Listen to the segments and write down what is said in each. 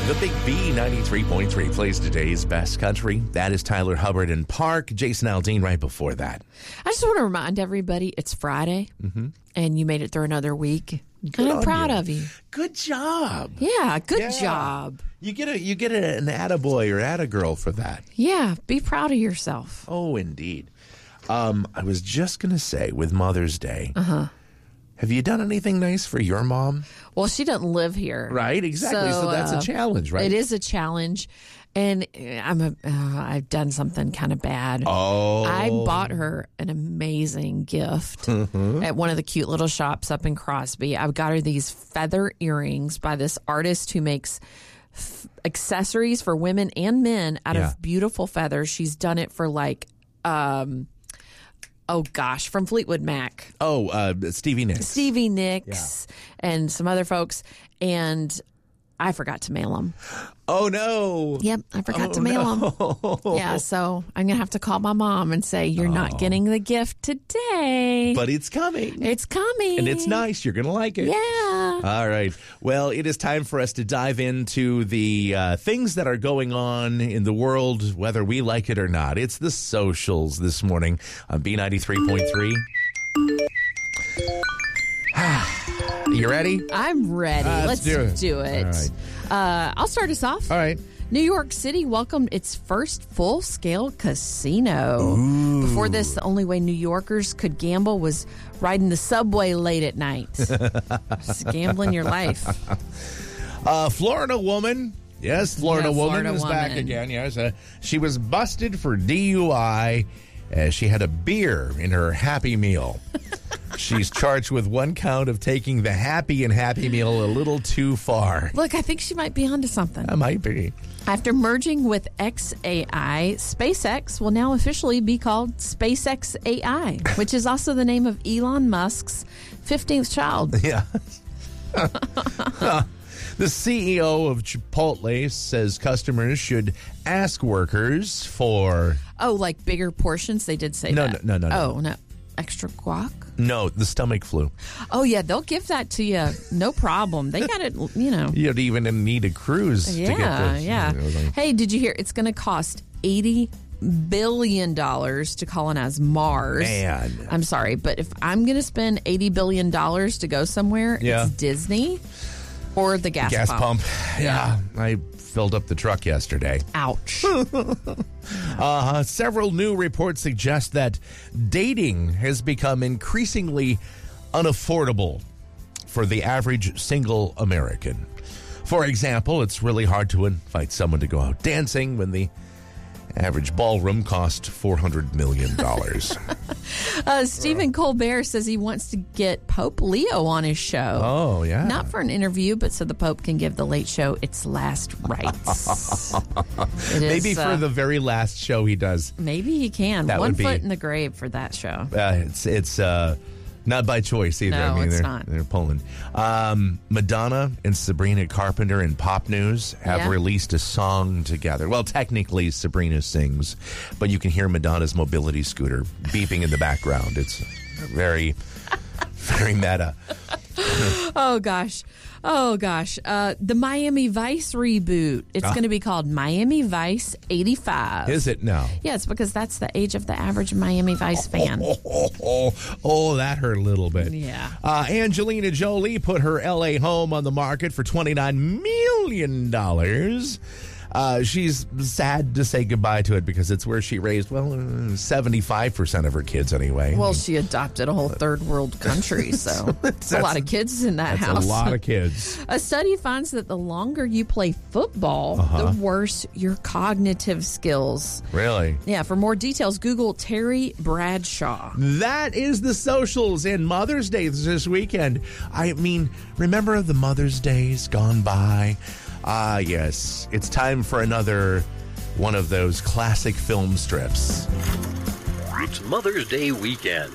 The Big B 93.3 plays today's best country. That is Tyler Hubbard and Park. Jason Aldean right before that. I just want to remind everybody it's Friday, and you made it through another week. Good and I'm on proud you. of you. Good job. Yeah, good job. You get an attaboy or attagirl for that. Yeah, be proud of yourself. Oh, indeed. I was just going to say, with Mother's Day, have you done anything nice for your mom? Well, she doesn't live here. Right, exactly. So that's a challenge, right? It is a challenge. And I've done something kind of bad. Oh. I bought her an amazing gift at one of the cute little shops up in Crosby. I got her these feather earrings by this artist who makes accessories for women and men out of beautiful feathers. She's done it for from Fleetwood Mac. Stevie Nicks. Stevie Nicks and some other folks. And I forgot to mail them. Oh, no. Yep, I forgot to mail them. Yeah, so I'm going to have to call my mom and say, you're not getting the gift today. But it's coming. It's coming. And it's nice. You're going to like it. Yeah. All right. Well, it is time for us to dive into the things that are going on in the world, whether we like it or not. It's the socials this morning on B93.3. You ready? I'm ready. Let's do it. All right. I'll start us off. All right. New York City welcomed its first full-scale casino. Ooh. Before this, the only way New Yorkers could gamble was riding the subway late at night. Just gambling your life. Florida woman. Yes, Florida woman is back again. Yes, she was busted for DUI as she had a beer in her Happy Meal. She's charged with one count of taking the Happy and Happy Meal a little too far. Look, I think she might be onto something. That might be. After merging with XAI, SpaceX will now officially be called SpaceX AI, which is also the name of Elon Musk's 15th child. Yeah. The CEO of Chipotle says customers should ask workers for... Oh, like bigger portions? They did say that. No. Oh, no. Extra guac? No, the stomach flu. Oh, yeah, they'll give that to you. No problem. They got it, You don't even need a cruise to get this. Yeah. Hey, did you hear? It's going to cost $80 billion to colonize Mars. Man. I'm sorry, but if I'm going to spend $80 billion to go somewhere, it's Disney or the gas pump. Yeah. I filled up the truck yesterday. Ouch. Several new reports suggest that dating has become increasingly unaffordable for the average single American. For example, it's really hard to invite someone to go out dancing when the average ballroom cost $400 million. Stephen Colbert says he wants to get Pope Leo on his show. Oh, yeah. Not for an interview, but so the Pope can give the Late Show its last rites. Maybe for the very last show he does. Maybe he can. That One would be, foot in the grave for that show. It's not by choice either. No, it's they're not. They're pulling. Madonna and Sabrina Carpenter in Pop News have released a song together. Well, technically Sabrina sings, but you can hear Madonna's mobility scooter beeping in the background. It's very, very meta. Oh, gosh. The Miami Vice reboot. It's going to be called Miami Vice 85. Is it now? Yes, because that's the age of the average Miami Vice fan. Oh, that hurt a little bit. Yeah. Angelina Jolie put her L.A. home on the market for $29 million. She's sad to say goodbye to it because it's where she raised, 75% of her kids anyway. Well, she adopted a whole third world country, so it's a lot of kids in that house. A lot of kids. A study finds that the longer you play football, the worse your cognitive skills. Really? Yeah, for more details, Google Terry Bradshaw. That is the socials and Mother's Day this weekend. I mean, remember the Mother's Days gone by? Ah, yes. It's time for another one of those classic film strips. It's Mother's Day weekend.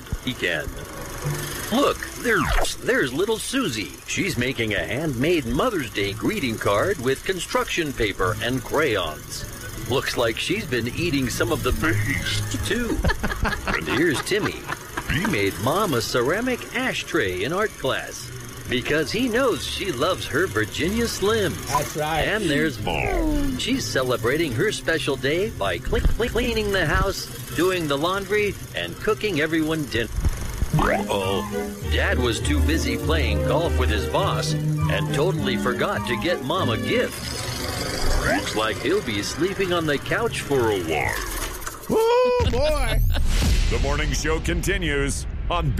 Look, there's little Susie. She's making a handmade Mother's Day greeting card with construction paper and crayons. Looks like she's been eating some of the paste, too. And here's Timmy. He made Mom a ceramic ashtray in art class. because he knows she loves her Virginia Slims. That's right. And there's more. She's celebrating her special day by cleaning the house, doing the laundry, and cooking everyone dinner. Oh, Dad was too busy playing golf with his boss and totally forgot to get Mom a gift. Looks like he'll be sleeping on the couch for a while. Oh, boy. The morning show continues on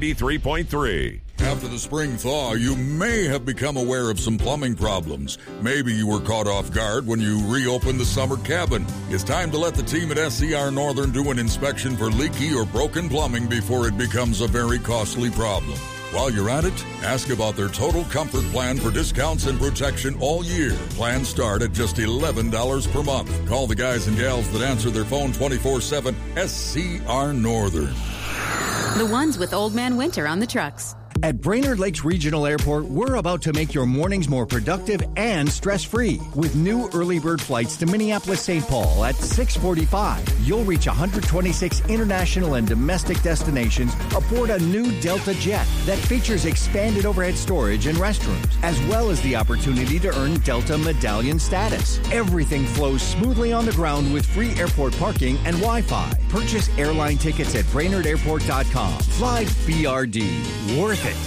B93.3. After the spring thaw, you may have become aware of some plumbing problems. Maybe you were caught off guard when you reopened the summer cabin. It's time to let the team at SCR Northern do an inspection for leaky or broken plumbing before it becomes a very costly problem. While you're at it, ask about their Total Comfort Plan for discounts and protection all year. Plans start at just $11 per month. Call the guys and gals that answer their phone 24/7, SCR Northern. The ones with Old Man Winter on the trucks. At Brainerd Lakes Regional Airport, we're about to make your mornings more productive and stress-free. With new early bird flights to Minneapolis-St. Paul at 6:45, you'll reach 126 international and domestic destinations aboard a new Delta jet that features expanded overhead storage and restrooms, as well as the opportunity to earn Delta Medallion status. Everything flows smoothly on the ground with free airport parking and Wi-Fi. Purchase airline tickets at BrainerdAirport.com. Fly BRD. Worth it.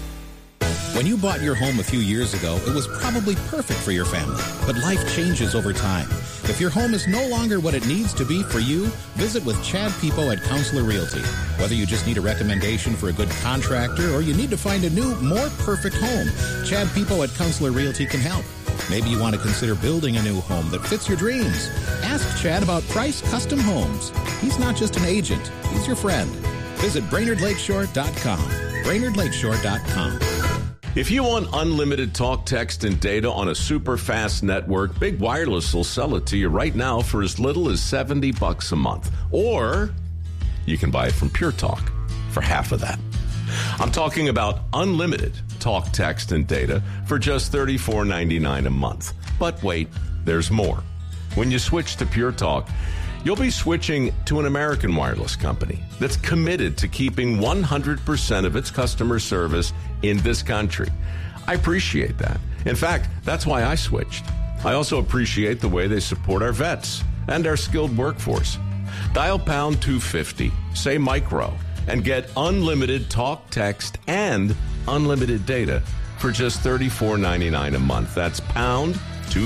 When you bought your home a few years ago, it was probably perfect for your family. But life changes over time. If your home is no longer what it needs to be for you, visit with Chad Pipo at Counselor Realty. Whether you just need a recommendation for a good contractor or you need to find a new, more perfect home, Chad Pipo at Counselor Realty can help. Maybe you want to consider building a new home that fits your dreams. Ask Chad about Price Custom Homes. He's not just an agent, he's your friend. Visit BrainerdLakeshore.com. BrainerdLakeshore.com. If you want unlimited talk, text, and data on a super fast network, Big Wireless will sell it to you right now for as little as $70 a month. Or you can buy it from Pure Talk for half of that. I'm talking about unlimited talk, text, and data for just $34.99 a month. But wait, there's more. When you switch to Pure Talk, you'll be switching to an American wireless company that's committed to keeping 100% of its customer service in this country. I appreciate that. In fact, that's why I switched. I also appreciate the way they support our vets and our skilled workforce. Dial pound 250, say micro, and get unlimited talk, text, and unlimited data for just $34.99 a month. That's pound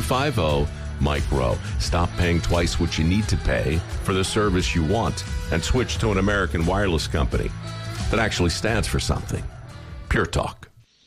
250 micro. Stop paying twice what you need to pay for the service you want and switch to an American wireless company that actually stands for something. Pure Talk.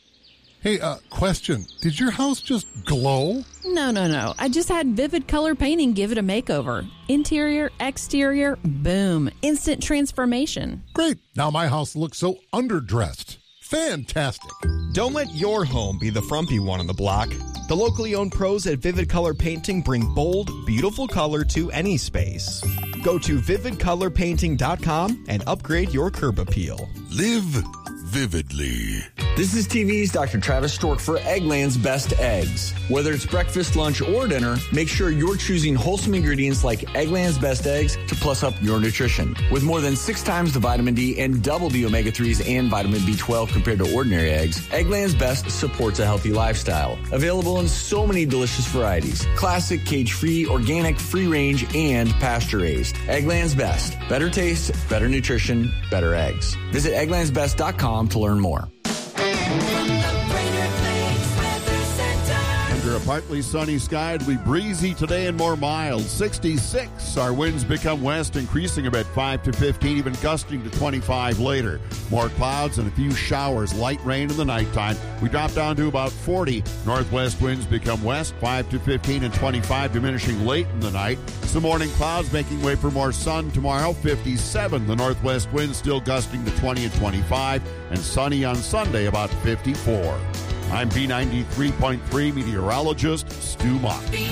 Hey, question. Did your house just glow? No. I just had Vivid Color Painting give it a makeover. Interior, exterior, boom. Instant transformation. Great. Now my house looks so underdressed. Fantastic. Don't let your home be the frumpy one on the block. The locally owned pros at Vivid Color Painting bring bold, beautiful color to any space. Go to vividcolorpainting.com and upgrade your curb appeal. Live vividly. This is TV's Dr. Travis Stork for Eggland's Best Eggs. Whether it's breakfast, lunch, or dinner, make sure you're choosing wholesome ingredients like Eggland's Best Eggs to plus up your nutrition. With more than 6 times the vitamin D and double the omega-3s and vitamin B12 compared to ordinary eggs, Eggland's Best supports a healthy lifestyle. Available in so many delicious varieties. Classic, cage-free, organic, free-range, and pasture-raised. Eggland's Best. Better taste, better nutrition, better eggs. Visit egglandsbest.com to learn more. Under a partly sunny sky, it'll be breezy today and more mild. 66. Our winds become west, increasing about 5 to 15, even gusting to 25 later. More clouds and a few showers, light rain in the nighttime. We drop down to about 40. Northwest winds become west, 5 to 15 and 25, diminishing late in the night. Some morning clouds making way for more sun tomorrow, 57. The northwest wind still gusting to 20 and 25, and sunny on Sunday, about 54. I'm B93.3 meteorologist Stu Mock.